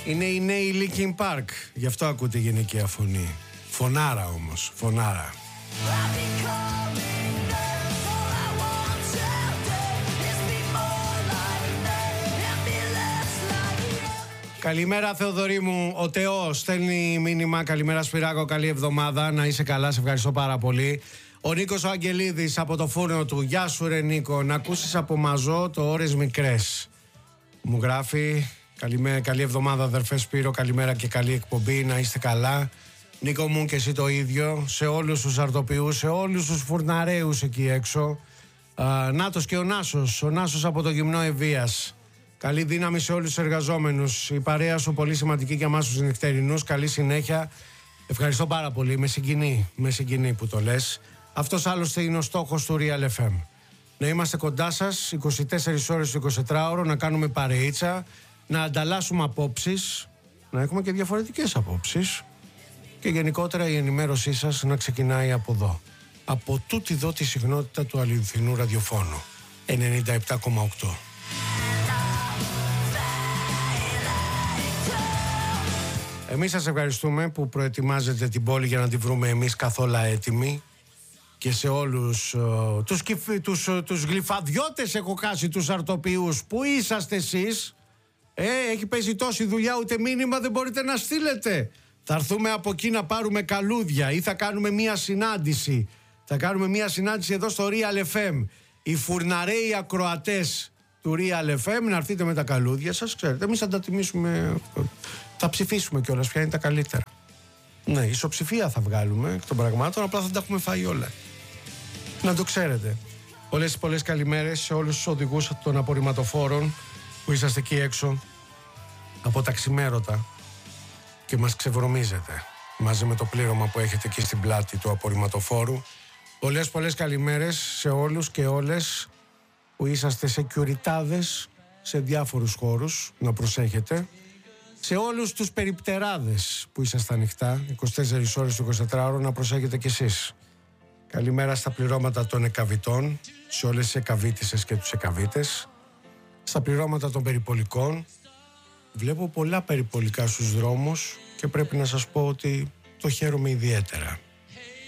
Είναι η νέη Linkin Park. Γι' αυτό ακούτε γυναικεία φωνή. Φωνάρα όμως, φωνάρα. Καλημέρα Θεοδωρή μου, ο Τεός στέλνει μήνυμα. Καλημέρα Σπυράκο, καλή εβδομάδα, να είσαι καλά, σε ευχαριστώ πάρα πολύ. Ο Νίκος ο Αγγελίδης από το φούρνο του. Γεια σου ρε Νίκο, να ακούσεις από Μαζό το ώρες μικρές. Μου γράφει, καλή εβδομάδα αδερφέ Σπύρο, καλημέρα και καλή εκπομπή, να είστε καλά. Νίκο μου και εσύ το ίδιο, σε όλους τους αρτοποιούς, σε όλους τους φουρναρέους εκεί έξω. Νάτος και ο Νάσος από το γυμνό Ευβίας. Καλή δύναμη σε όλους τους εργαζόμενους. Η παρέα σου πολύ σημαντική για εμάς τους νυχτερινούς. Καλή συνέχεια. Ευχαριστώ πάρα πολύ. Με συγκινεί που το λες. Αυτός άλλωστε είναι ο στόχος του Real FM. Να είμαστε κοντά σας 24 ώρες το 24ωρο, να κάνουμε παρεΐτσα, να ανταλλάσσουμε απόψεις, να έχουμε και διαφορετικές απόψεις και γενικότερα η ενημέρωσή σας να ξεκινάει από εδώ. Από τούτη εδώ τη συχνότητα του αληθινού ραδιοφώνου. 97,8. Εμείς σας ευχαριστούμε που προετοιμάζετε την πόλη για να τη βρούμε εμείς καθόλου έτοιμοι. Και σε όλους τους γλυφαδιώτες έχω χάσει, τους αρτοποιούς. Πού είσαστε εσείς? Έχει παίζει τόση δουλειά, ούτε μήνυμα δεν μπορείτε να στείλετε. Θα έρθουμε από εκεί να πάρουμε καλούδια ή θα κάνουμε μία συνάντηση. Θα κάνουμε μία συνάντηση εδώ στο Real FM. Οι φουρναρέοι ακροατές του Real FM, να έρθετε με τα καλούδια σας. Ξέρετε, εμείς θα τα τιμήσουμε. Θα ψηφίσουμε κιόλας ποια είναι τα καλύτερα. Ναι, ισοψηφία θα βγάλουμε εκ των πραγμάτων, απλά θα τα έχουμε φάει όλα. Να το ξέρετε. Πολλές καλημέρες σε όλους τους οδηγούς των απορριμματοφόρων που είσαστε εκεί έξω από τα ξημέρωτα και μας ξεβρωμίζετε μαζί με το πλήρωμα που έχετε εκεί στην πλάτη του απορριμματοφόρου. Πολλές καλημέρες σε όλους και όλες που είσαστε σεκιουριτάδες σε διάφορους χώρους, να προσέχετε. Σε όλους τους περιπτεράδες που είσαστε ανοιχτά 24 ώρες το 24ωρο, να προσέχετε κι εσείς. Καλημέρα στα πληρώματα των εκαβητών, σε όλες τις εκαβίτισσες και τους εκαβίτες. Στα πληρώματα των περιπολικών. Βλέπω πολλά περιπολικά στους δρόμους και πρέπει να σας πω ότι το χαίρομαι ιδιαίτερα.